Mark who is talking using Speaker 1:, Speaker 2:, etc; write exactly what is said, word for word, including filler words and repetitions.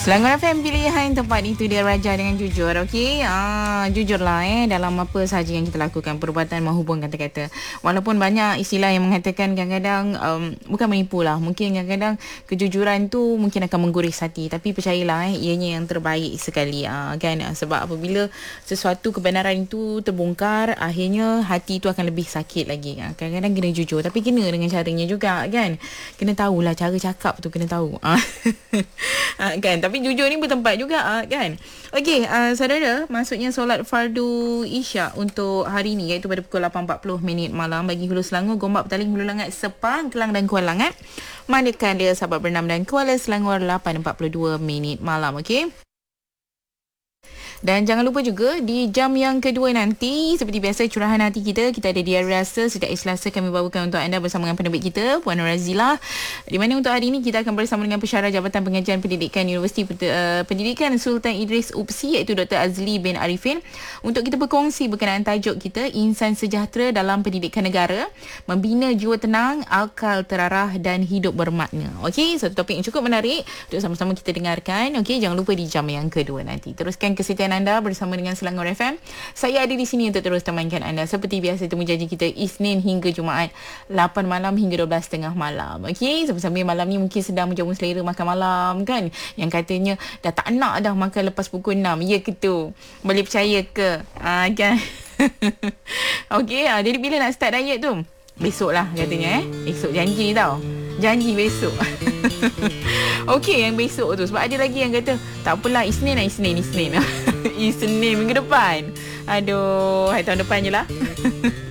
Speaker 1: Selangor F M pilihan tempat itu dia Raja dengan jujur. Okey, ah, jujurlah eh dalam apa sahaja yang kita lakukan, perbuatan maupun kata-kata. Walaupun banyak istilah yang mengatakan kadang-kadang um, bukan menipu lah, mungkin kadang-kadang kejujuran tu mungkin akan menggurih hati, tapi percayalah eh ianya yang terbaik sekali, ah, kan. Sebab apabila sesuatu kebenaran itu terbongkar, akhirnya hati tu akan lebih sakit lagi. Ah, kadang-kadang kena jujur, tapi kena dengan caranya juga, kan. Kena tahulah cara cakap tu, kena tahu. Ah. ah, kan, tapi jujur ni bertempat juga, uh, kan. Okey, uh, saudara, maksudnya solat fardu Isyak untuk hari ni iaitu pada pukul lapan empat puluh minit malam bagi Hulu Selangor, Gombak, Petaling, Hulu Langat, Sepang, Kelang dan Kuala Langat. Mandakan dia Sabak Bernam dan Kuala Selangor lapan empat puluh dua minit malam. Okey. Dan jangan lupa juga di jam yang kedua nanti, seperti biasa, curahan hati kita. Kita ada Diari Rasa setiap Selasa kami bawakan untuk anda bersama dengan penerbit kita, Puan Nur Razila. Di mana untuk hari ini kita akan bersama dengan Pensyarah Jabatan Pengajian Pendidikan Universiti uh, Pendidikan Sultan Idris U P S I, iaitu Doktor Azli bin Arifin, untuk kita berkongsi berkenaan tajuk kita, Insan Sejahtera dalam Pendidikan Negara, Membina Jiwa Tenang, Akal Terarah dan Hidup Bermakna. Okey, satu topik yang cukup menarik untuk sama-sama kita dengarkan. Okey, jangan lupa di jam yang kedua nanti. Teruskan kesetiaan anda bersama dengan Selangor F M. Saya ada di sini untuk terus temankan anda. Seperti biasa, temu janji kita Isnin hingga Jumaat, lapan malam hingga dua belas tiga puluh malam. Okey, sambil-sambil malam ni mungkin sedang menjamu selera makan malam, kan. Yang katanya dah tak nak dah makan lepas pukul enam. Ya ke tu? Boleh percaya ke? Ah, kan? Okey, ah, jadi bila nak start diet tu? Besok lah katanya, eh. Esok janji tau. Janji besok. Okey, yang besok tu. Sebab ada lagi yang kata, tak apalah, Isnin lah, Isnin, Isnin. Isnin minggu depan. Aduh, hari tahun depan je lah.